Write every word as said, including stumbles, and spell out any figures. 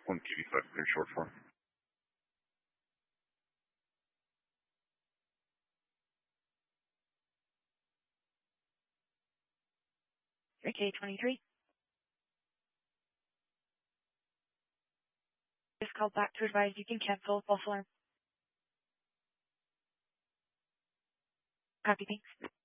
one K V five clear short form. K twenty-three. Just called back to advise you can cancel false alarm. Copy, thanks.